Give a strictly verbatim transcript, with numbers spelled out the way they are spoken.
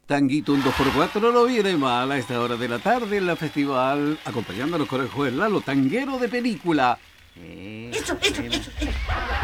Tanguito un dos por cuatro no viene mal a esta hora de la tarde en la festival, acompañándonos con el juez Lalo, tanguero de película. Eh, Eso, eso, bueno. eso, eso.